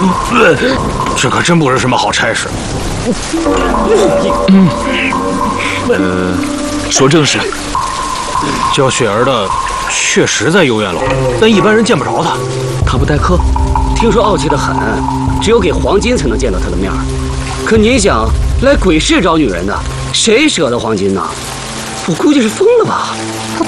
这可真不是什么好差事。 说正事。 叫雪儿的确实在幽院楼，但一般人见不着他。 他不待客，听说傲气得很，只有给黄金才能见到他的面儿。可您想，来鬼市找女人的，谁舍得黄金呢？我估计是疯了吧。